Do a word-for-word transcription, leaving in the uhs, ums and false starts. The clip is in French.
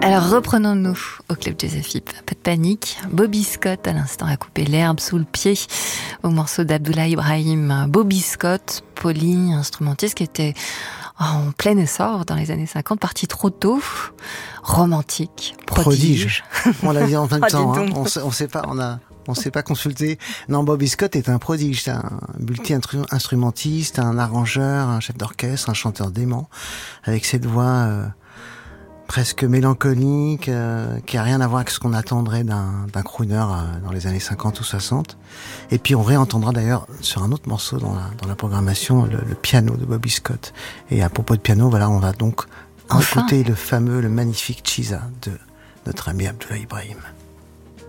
Alors reprenons-nous au Club Jazz F I P. Pas de panique. Bobby Scott à l'instant a coupé l'herbe sous le pied au morceau d'Abdoulaye Ibrahim. Bobby Scott, polyinstrumentiste qui était en plein essor dans les années cinquante, parti trop tôt, romantique, prodige. prodige. On l'a dit en même oh, temps, hein. on, sait, on sait pas, on a, on s'est pas consulté. Non, Bobby Scott est un prodige, c'est un multi-instrumentiste, un arrangeur, un chef d'orchestre, un chanteur dément, avec cette voix euh, presque mélancolique, euh, qui a rien à voir avec ce qu'on attendrait d'un, d'un crooner euh, dans les années cinquante ou soixante. Et puis on réentendra d'ailleurs sur un autre morceau dans la, dans la programmation le, le piano de Bobby Scott. Et à propos de piano, voilà, on va donc enfin écouter le fameux, le magnifique Chiza de notre ami Abdoulaye Ibrahim.